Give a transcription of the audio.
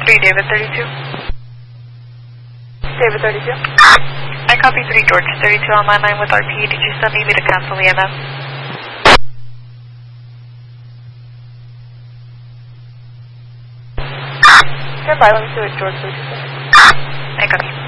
3 David 32. David 32. I copy 3 George 32 on my line with RP. Did you still need me to cancel the EMS? Stand by, let me see what George 32 said. I copy.